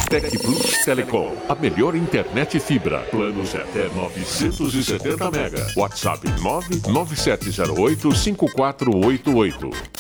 Tec Plus Telecom, a melhor internet fibra. Planos até 970 mega. WhatsApp 997085488.